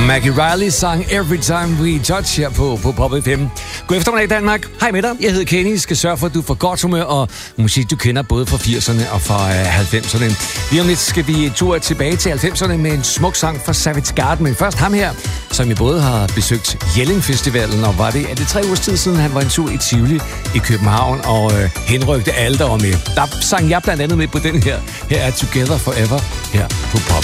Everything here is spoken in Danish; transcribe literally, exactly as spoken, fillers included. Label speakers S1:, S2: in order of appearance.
S1: Maggie Riley sang Every Time We Touch her på, på Pop F M. God eftermiddag Danmark. Hej med dig. Jeg hedder Kenny. Jeg skal sørge for, at du får godt humør og musik, du kender både fra firserne og fra øh, halvfemserne. Lige om lidt skal vi tur tilbage til halvfemserne med en smuk sang fra Savage Garden. Men først ham her, som jeg både har besøgt Jelling Festivalen, og var det, er det tre uger tid siden, han var en tur i Tivoli i København og øh, henrygte alle, der var med. Der sang jeg blandt andet med på den her. Her er Together Forever her på Pop.